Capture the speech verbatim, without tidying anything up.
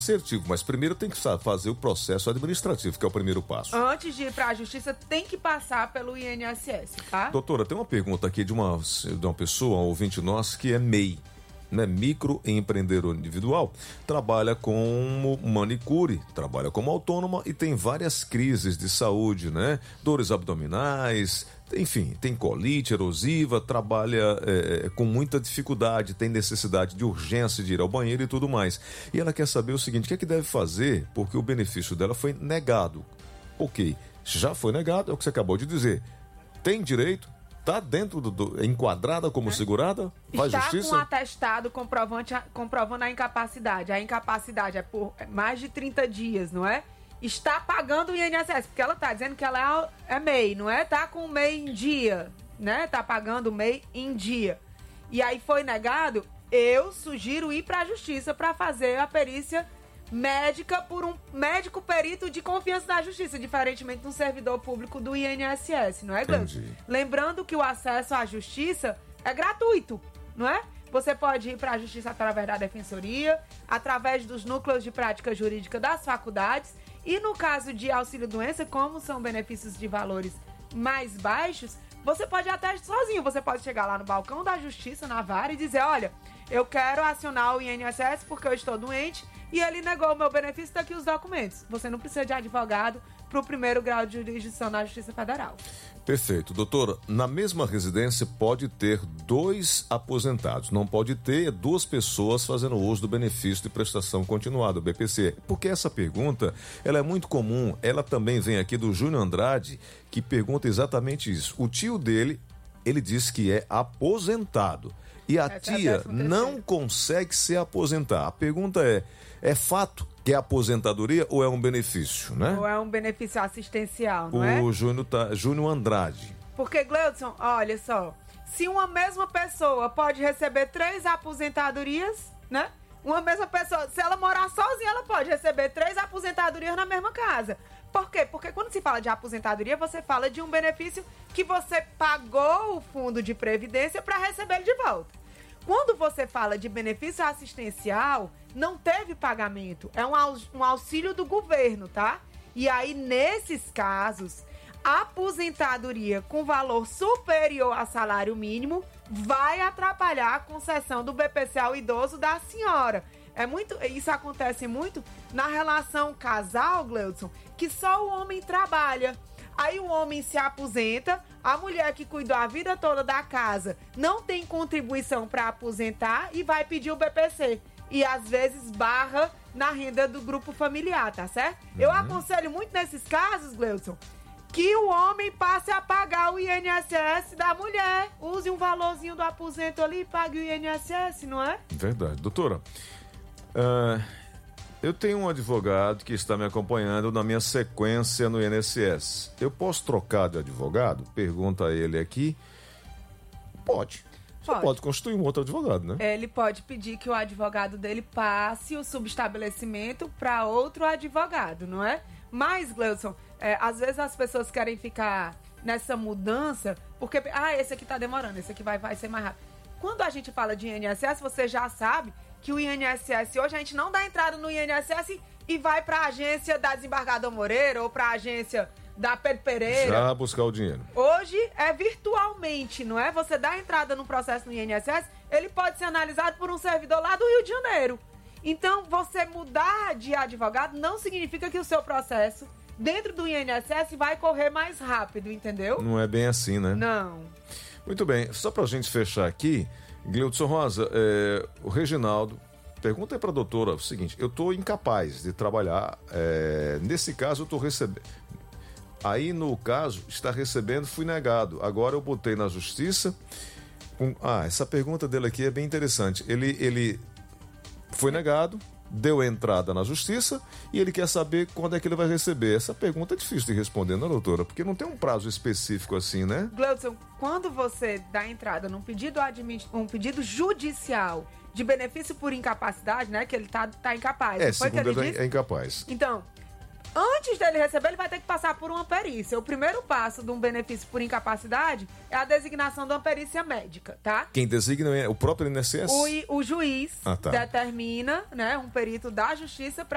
assertivo, mas primeiro tem que fazer o processo administrativo, que é o primeiro passo. Antes de ir para a justiça, tem que passar pelo I N S S, tá? Doutora, tem uma pergunta aqui de uma, de uma pessoa, um ouvinte nosso, que é M E I, né? Microempreendedor individual, trabalha como manicure, trabalha como autônoma e tem várias crises de saúde, né? Dores abdominais, enfim, tem colite erosiva, trabalha é, com muita dificuldade, tem necessidade de urgência de ir ao banheiro e tudo mais. E ela quer saber o seguinte, o que é que deve fazer porque o benefício dela foi negado. Ok, já foi negado, é o que você acabou de dizer. Tem direito? Está dentro do, do enquadrada como é. segurada? Faz Está justiça? com um atestado comprovante, comprovando a incapacidade. A incapacidade é por mais de trinta dias, não é? Está pagando o I N S S, porque ela está dizendo que ela é, é M E I, não é? Está com o M E I em dia, né? Está pagando o M E I em dia. E aí foi negado, eu sugiro ir para a justiça para fazer a perícia médica por um médico perito de confiança da justiça, diferentemente de um servidor público do I N S S, não é, Gleudson? Lembrando que o acesso à justiça é gratuito, não é? Você pode ir para a justiça através da defensoria, através dos núcleos de prática jurídica das faculdades e no caso de auxílio-doença, como são benefícios de valores mais baixos, você pode até sozinho, você pode chegar lá no balcão da justiça, na vara e dizer, olha, eu quero acionar o I N S S porque eu estou doente e ele negou o meu benefício, daqui os documentos. Você não precisa de advogado para o primeiro grau de jurisdição na Justiça Federal. Perfeito. Doutora, na mesma residência pode ter dois aposentados, não pode ter duas pessoas fazendo uso do benefício de prestação continuada, o B P C. Porque essa pergunta, ela é muito comum, ela também vem aqui do Júnior Andrade, que pergunta exatamente isso. O tio dele, ele diz que é aposentado e a Essa tia não consegue se aposentar. A pergunta é, é fato que é aposentadoria ou é um benefício, né? Ou é um benefício assistencial, não o é? O Júnior, tá, Júnior Andrade. Porque, Gleudson, olha só, se uma mesma pessoa pode receber três aposentadorias, né? Uma mesma pessoa, se ela morar sozinha, ela pode receber três aposentadorias na mesma casa. Por quê? Porque quando se fala de aposentadoria, você fala de um benefício que você pagou o fundo de previdência para receber ele de volta. Quando você fala de benefício assistencial, não teve pagamento. É um, um auxílio do governo, tá? E aí, nesses casos, a aposentadoria com valor superior ao salário mínimo vai atrapalhar a concessão do B P C ao idoso da senhora. É muito, isso acontece muito na relação casal, Gleudson, que só o homem trabalha. Aí o homem se aposenta, a mulher que cuidou a vida toda da casa não tem contribuição para aposentar e vai pedir o B P C. E às vezes barra na renda do grupo familiar, tá certo? Uhum. Eu aconselho muito nesses casos, Gleudson, que o homem passe a pagar o I N S S da mulher. Use um valorzinho do aposento ali e pague o I N S S, não é? Verdade. Doutora, uh, eu tenho um advogado que está me acompanhando na minha sequência no I N S S. Eu posso trocar de advogado? Pergunta ele aqui. Pode. Você pode. pode constituir um outro advogado, né? Ele pode pedir que o advogado dele passe o subestabelecimento para outro advogado, não é? Mas, Gleudson, é, às vezes as pessoas querem ficar nessa mudança porque, ah, esse aqui tá demorando, esse aqui vai, vai ser mais rápido. Quando a gente fala de I N S S, você já sabe que o I N S S, hoje a gente não dá entrada no I N S S e vai para a agência da Desembargador Moreira ou para a agência da Pedro Pereira. Já buscar o dinheiro. Hoje é virtualmente, não é? Você dá entrada no processo no I N S S, ele pode ser analisado por um servidor lá do Rio de Janeiro. Então, você mudar de advogado não significa que o seu processo dentro do I N S S vai correr mais rápido, entendeu? Não é bem assim, né? Não. Muito bem, só pra gente fechar aqui, Gleudson Rosa, é, o Reginaldo pergunta aí pra doutora o seguinte, eu tô incapaz de trabalhar, é, nesse caso eu tô recebendo, aí no caso, está recebendo, fui negado, agora eu botei na justiça, um, ah, essa pergunta dele aqui é bem interessante, ele, ele foi negado, deu entrada na justiça e ele quer saber quando é que ele vai receber. Essa pergunta é difícil de responder, né, doutora? Porque não tem um prazo específico assim, né? Gleudson, quando você dá entrada num pedido, admi- um pedido judicial de benefício por incapacidade, né, que ele tá, tá incapaz. É, foi segundo que ele, ele disse? é incapaz. Então, antes dele receber, ele vai ter que passar por uma perícia. O primeiro passo de um benefício por incapacidade é a designação de uma perícia médica, tá? Quem designa é o próprio I N S S? O, o juiz ah, tá. determina, né, um perito da justiça para